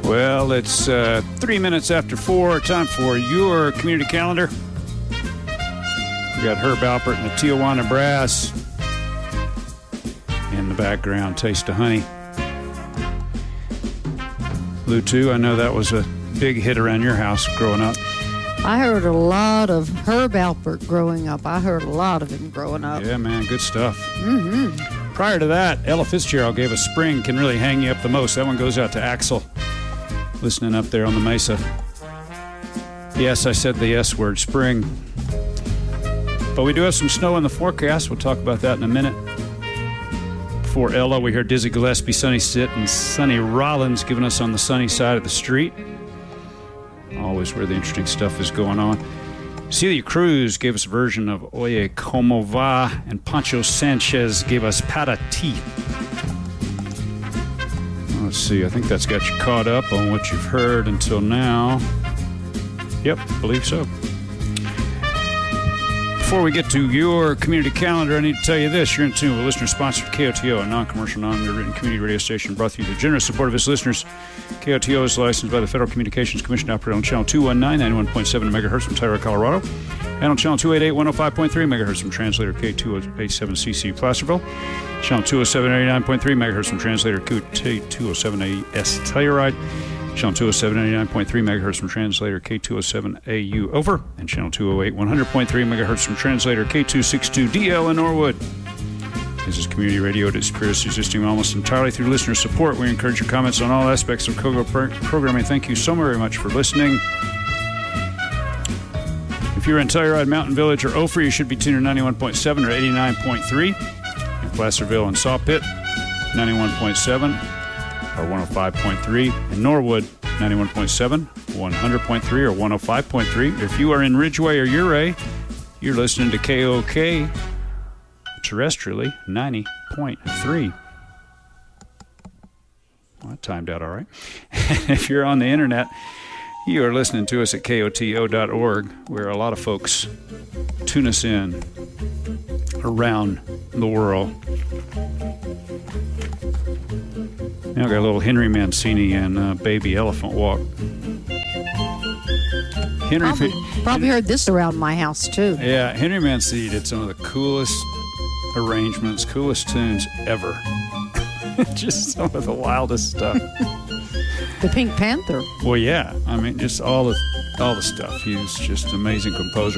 Well, it's 3 minutes after 4. Time for your community calendar. We got Herb Alpert and the Tijuana Brass. In the background, Taste of Honey. Lou, too, I know that was a big hit around your house growing up. I heard a lot of Herb Alpert growing up. I heard a lot of him growing up. Yeah, man, good stuff. Mm-hmm. Prior to that, Ella Fitzgerald gave us Spring Can Really Hang You Up the Most. That one goes out to Axel, listening up there on the Mesa. Yes, I said the S word, spring. But we do have some snow in the forecast. We'll talk about that in a minute. Before Ella, we heard Dizzy Gillespie, Sonny Stitt, and Sonny Rollins giving us On the Sunny Side of the Street. Always where the interesting stuff is going on. Celia Cruz gave us a version of Oye Como Va, and Pancho Sanchez gave us Para Ti. Let's see, I think that's got you caught up on what you've heard until now. Yep, believe so. Before we get to your community calendar, I need to tell you this. You're in tune with a listener-sponsored KOTO, a non-commercial, non-underwritten community radio station brought to you through the generous support of its listeners. KOTO is licensed by the Federal Communications Commission to operate on Channel 219, 91.7 MHz from Tyrell, Colorado, and on Channel 288, 105.3 MHz from Translator K287CC Placerville, Channel 207, 89.3 MHz from Translator K207AS Telluride, Channel 207, 99.3 MHz from Translator K207AU over, and Channel 208, 100.3 MHz from Translator K262DL in Norwood. This is community radio at its purest, existing almost entirely through listener support. We encourage your comments on all aspects of KOGO programming. Thank you so very much for listening. If you're in Telluride, Mountain Village, or Ophir, you should be tuned to 91.7 or 89.3. In Placerville and Sawpit, 91.7. Or 105.3 in Norwood, 91.7, 100.3, or 105.3. If you are in Ridgeway or Ouray, you're listening to KOK terrestrially, 90.3. Well, that timed out all right. If you're on the internet, you are listening to us at KOTO.org, where a lot of folks tune us in around the world. Now I got a little Henry Mancini and Baby Elephant Walk. Probably heard this around my house, too. Yeah, Henry Mancini did some of the coolest arrangements, coolest tunes ever. Just some of the wildest stuff. The Pink Panther. Well, yeah. I mean, just all the stuff. He was just an amazing composer.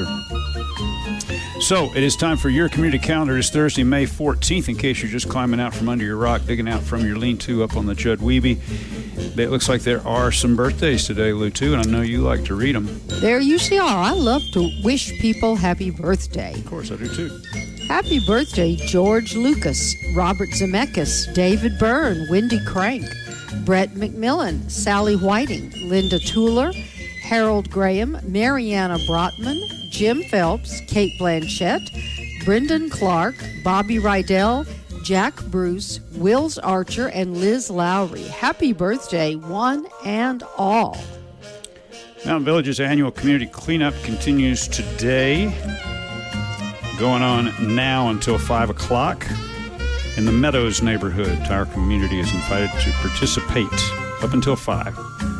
So, it is time for your community calendar. It's Thursday, May 14th, in case you're just climbing out from under your rock, digging out from your lean-to up on the Judd Weeby. It looks like there are some birthdays today, Lou, too, and I know you like to read them. There usually are. I love to wish people happy birthday. Of course, I do, too. Happy birthday, George Lucas, Robert Zemeckis, David Byrne, Wendy Crank, Brett McMillan, Sally Whiting, Linda Tueller, Harold Graham, Mariana Brotman, Jim Phelps, Kate Blanchett, Brendan Clark, Bobby Rydell, Jack Bruce, Wills Archer, and Liz Lowry. Happy birthday, one and all. Mountain Village's annual community cleanup continues today, going on now until 5 o'clock. In the Meadows neighborhood, our community is invited to participate up until 5.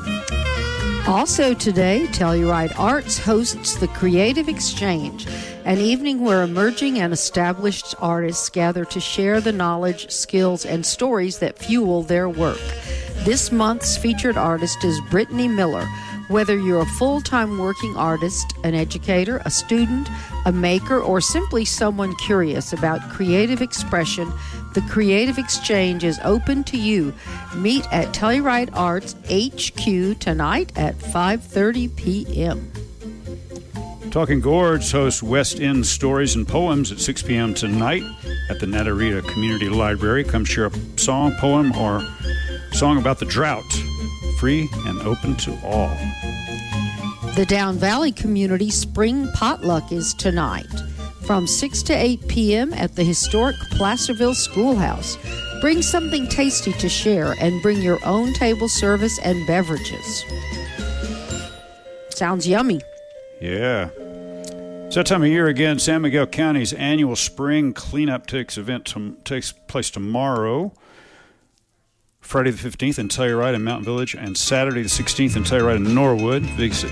Also today, Telluride Arts hosts the Creative Exchange, an evening where emerging and established artists gather to share the knowledge, skills, and stories that fuel their work. This month's featured artist is Brittany Miller. Whether you're a full-time working artist, an educator, a student, a maker, or simply someone curious about creative expression, the Creative Exchange is open to you. Meet at Telluride Arts HQ tonight at 5:30 p.m. Talking Gourds hosts West End Stories and Poems at 6 p.m. tonight at the Natarita Community Library. Come share a song, poem, or song about the drought. Free and open to all. The Down Valley Community Spring Potluck is tonight from 6 to 8 p.m. at the historic Placerville Schoolhouse. Bring something tasty to share and bring your own table service and beverages. Sounds yummy. Yeah. It's that time of year again. San Miguel County's annual spring cleanup takes place tomorrow. Friday the 15th in Telluride and Mountain Village, and Saturday the 16th in Telluride and Norwood. Visit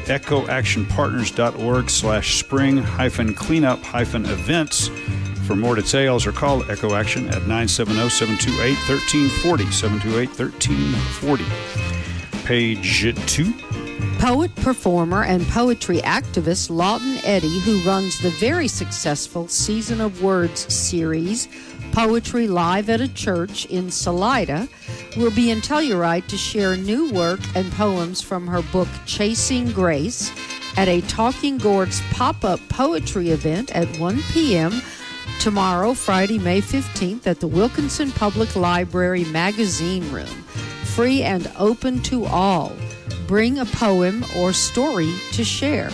ecoactionpartners.org/spring-cleanup-events for more details, or call Echo Action at 970-728-1340, 728-1340. Page 2. Poet, performer, and poetry activist Lawton Eddy, who runs the very successful Season of Words series, Poetry Live at a Church in Salida, will be in Telluride to share new work and poems from her book Chasing Grace at a Talking Gourds pop-up poetry event at 1 p.m. tomorrow, Friday, May 15th, at the Wilkinson Public Library Magazine Room. Free and open to all. Bring a poem or story to share.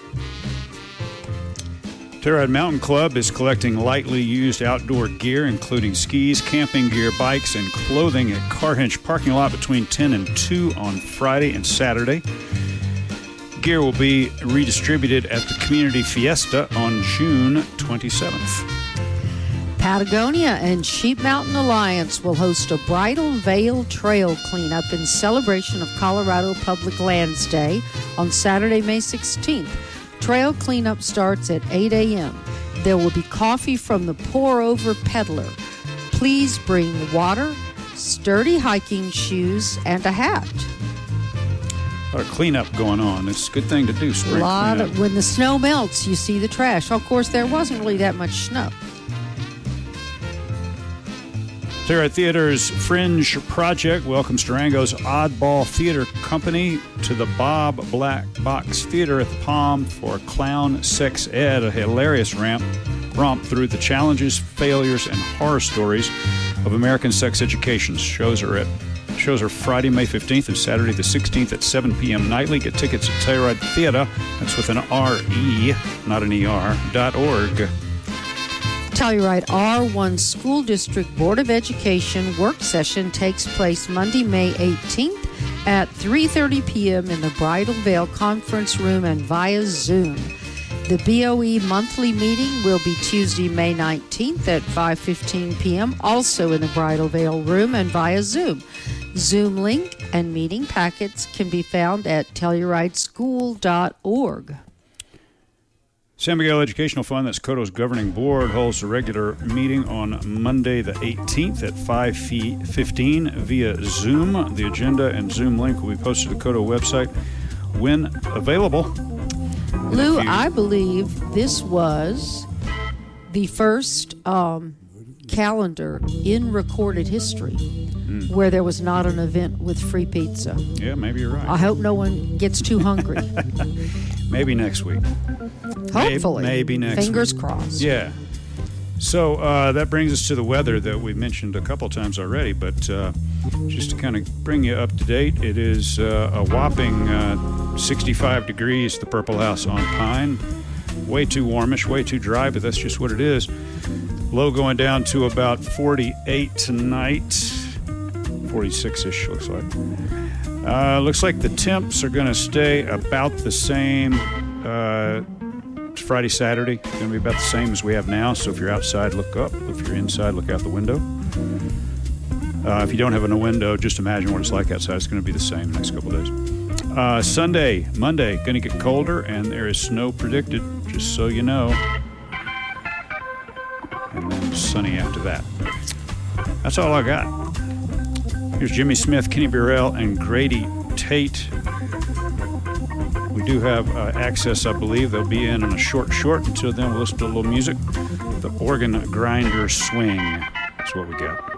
Telluride Mountain Club is collecting lightly used outdoor gear, including skis, camping gear, bikes, and clothing at Carhinch parking lot between 10 and 2 on Friday and Saturday. Gear will be redistributed at the Community Fiesta on June 27th. Patagonia and Sheep Mountain Alliance will host a Bridal Veil Trail cleanup in celebration of Colorado Public Lands Day on Saturday, May 16th. Trail cleanup starts at 8 a.m. There will be coffee from the pour-over peddler. Please bring water, sturdy hiking shoes, and a hat. A lot of cleanup going on. It's a good thing to do, spring cleanup. When the snow melts, you see the trash. Of course, there wasn't really that much snow. Telluride Theater's Fringe Project welcomes Durango's Oddball Theater Company to the Bob Black Box Theater at the Palm for Clown Sex Ed, a hilarious romp through the challenges, failures, and horror stories of American sex education. Shows are Friday, May 15th and Saturday the 16th at 7 p.m. nightly. Get tickets at Telluride Theater, that's with an R-E, not an E-R, .org. Telluride R1 School District Board of Education work session takes place Monday, May 18th at 3:30 p.m. in the Bridal Veil Conference Room and via Zoom. The BOE monthly meeting will be Tuesday, May 19th at 5:15 p.m., also in the Bridal Veil Room and via Zoom. Zoom link and meeting packets can be found at TellurideSchool.org. San Miguel Educational Fund, that's Coto's governing board, holds a regular meeting on Monday the 18th at 5:15 via Zoom. The agenda and Zoom link will be posted to the Coto website when available. Lou, I believe this was the first calendar in recorded history where there was not an event with free pizza. Yeah, maybe you're right. I hope no one gets too hungry. Maybe next week. Hopefully. Maybe next Fingers week. crossed. Yeah. So that brings us to the weather that we mentioned a couple times already, but just to kind of bring you up to date, it is a whopping 65 degrees at the Purple House on Pine. Way too warmish, way too dry, but that's just what it is. Low going down to about 48 tonight. 46-ish, looks like. Looks like the temps are going to stay about the same Friday, Saturday. It's going to be about the same as we have now. So if you're outside, look up. If you're inside, look out the window. If you don't have a window, just imagine what it's like outside. It's going to be the same the next couple of days. Sunday, Monday, going to get colder, and there is snow predicted, just so you know. And then sunny after that. That's all I got. Here's Jimmy Smith, Kenny Burrell, and Grady Tate. We do have access, I believe. They'll be in a short. Until then, we'll listen to a little music. The Organ Grinder Swing. That's what we got.